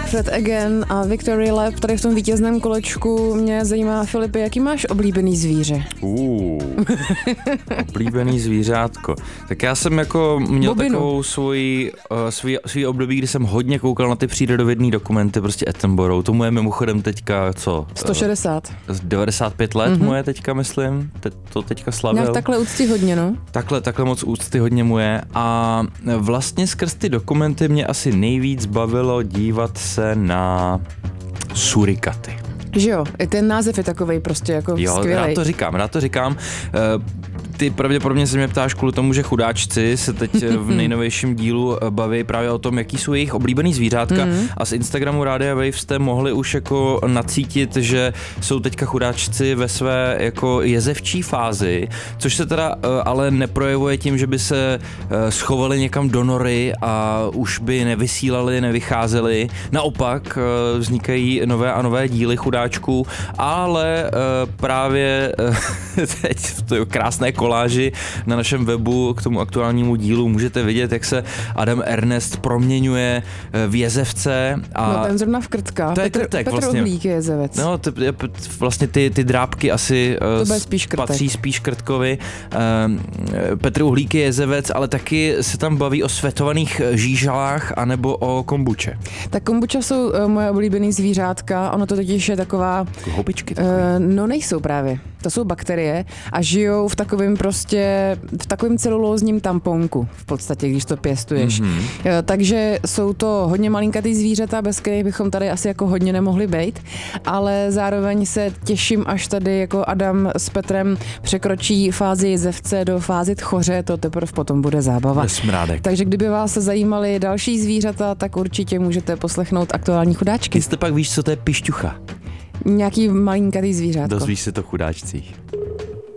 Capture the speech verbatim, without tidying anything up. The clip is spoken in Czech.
Fred Again a Victory Lap tady v tom vítězném kolečku. Mě zajímá, Filipe, jaký máš oblíbený zvíře? Uh, oblíbený zvířátko. Tak já jsem jako měl Bobinu. takovou svoji, uh, svý, svý období, kdy jsem hodně koukal na ty přírodovědné dokumenty, prostě Attenborough. Tomu je mimochodem teďka co? sto šedesát. Uh, devadesát pět let Mhm. mu je teďka, myslím. Te, to teďka slavil. Nějak takhle úcty hodně, no. Takhle, takhle moc úcty hodně mu je a vlastně skrz ty dokumenty mě asi nejvíc bavilo dívat se na surikaty. Že jo, i ten název je takovej prostě jako Jo, skvělej. rád to říkám, rád to říkám. Uh, Ty pravděpodobně se mě ptáš kvůli tomu, že chudáčci se teď v nejnovějším dílu baví právě o tom, jaký jsou jejich oblíbený zvířátka mm. a z Instagramu Rádia Wave jste mohli už jako nacítit, že jsou teďka chudáčci ve své jako jezevčí fázi, což se teda uh, ale neprojevuje tím, že by se uh, schovali někam do nory a už by nevysílali, nevycházeli. Naopak uh, vznikají nové a nové díly chudáčků, ale uh, právě uh, teď v to krásné koláži na našem webu k tomu aktuálnímu dílu můžete vidět, jak se Adam Ernest proměňuje v jezevce. A no ten zrovna v krtka. To je Petr, krtek, Petr vlastně. Uhlík je jezevec. No, t- vlastně ty, ty drápky asi to uh, spíš patří spíš krtkovi. Uh, Petr Uhlík je jezevec, ale taky se tam baví o světovaných žížalách anebo o kombuče. Tak kombuča jsou uh, moje oblíbený zvířátka, ono to totiž je taková... Houbičky uh, No nejsou právě, to jsou bakterie a žijou v takovém prostě, v takovém celulózním tamponku v podstatě, když to pěstuješ. Mm-hmm. Takže jsou to hodně malinkatý zvířata, bez kterých bychom tady asi jako hodně nemohli bejt, ale zároveň se těším, až tady jako Adam s Petrem překročí fázi jezevce do fázi tchoře, to teprve potom bude zábava. Smrádek. Takže kdyby vás zajímaly další zvířata, tak určitě můžete poslechnout aktuální chudáčky. Ty jste pak víš, co to je pišťucha. Nějaký malinkatý zvířátko. Dozvíš se to chudáčcích.